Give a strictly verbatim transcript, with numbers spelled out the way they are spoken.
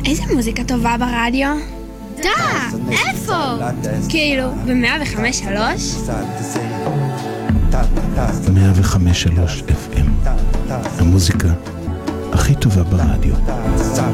איזה מוזיקה טובה ברדיו? דה, איפה? כאילו, ב-מאה וחמש שלוש? מאה וחמש שלוש אף אם. המוזיקה הכי טובה ברדיו.